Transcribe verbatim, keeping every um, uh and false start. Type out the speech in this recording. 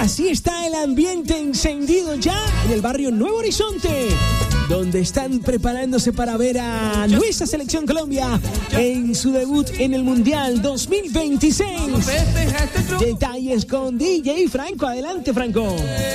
Así está el ambiente encendido ya en el barrio Nuevo Horizonte, donde están preparándose para ver a nuestra selección Colombia en su debut en el Mundial dos mil veintiséis. Detalles con D J Franco. Adelante, Franco.